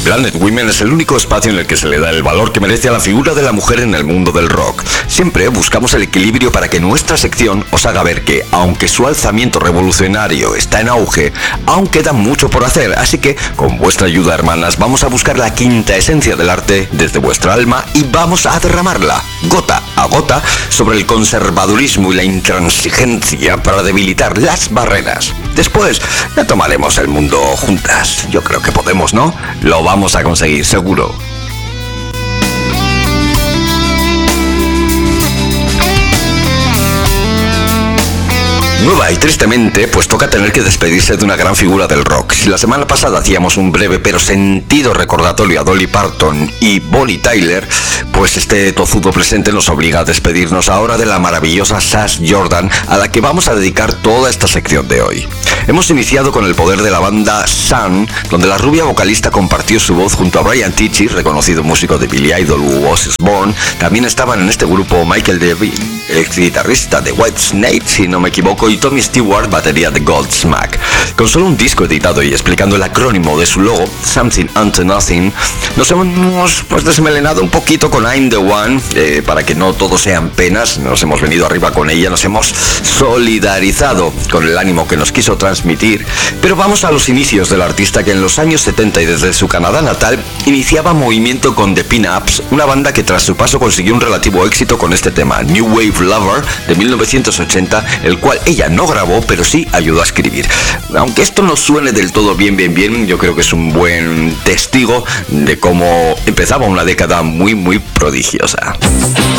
Planet Women es el único espacio en el que se le da el valor que merece a la figura de la mujer en el mundo del rock. Siempre buscamos el equilibrio para que nuestra sección os haga ver que, aunque su alzamiento revolucionario está en auge, aún queda mucho por hacer, así que, con vuestra ayuda, hermanas, vamos a buscar la quinta esencia del arte desde vuestra alma y vamos a derramarla, gota a gota, sobre el conservadurismo y la intransigencia para debilitar las barreras. Después, ya tomaremos el mundo juntas. Yo creo que podemos, ¿no? Lo vamos a conseguir, seguro. Nueva y tristemente, pues toca tener que despedirse de una gran figura del rock. Si la semana pasada hacíamos un breve pero sentido recordatorio a Dolly Parton y Bonnie Tyler, pues este tozudo presente nos obliga a despedirnos ahora de la maravillosa Sash Jordan, a la que vamos a dedicar toda esta sección de hoy. Hemos iniciado con el poder de la banda Sun, donde la rubia vocalista compartió su voz junto a Brian Tichy, reconocido músico de Billy Idol u Ozzy Osbourne. También estaban en este grupo Michael Devine, ex guitarrista de Whitesnake, si no me equivoco, y Tommy Stewart, batería de Godsmack. Con solo un disco editado y explicando el acrónimo de su logo, Something Unto Nothing, nos hemos desmelenado un poquito con I'm the One, para que no todo sean penas. Nos hemos venido arriba con ella, nos hemos solidarizado con el ánimo que nos quiso transmitir, pero vamos a los inicios del artista, que en los años 70 y desde su Canadá natal iniciaba movimiento con The Pin-Ups, una banda que tras su paso consiguió un relativo éxito con este tema, New Wave Lover, de 1980, el cual ella no grabó, pero sí ayudó a escribir. Aunque esto no suene del todo bien, yo creo que es un buen testigo de cómo empezaba una década muy prodigiosa.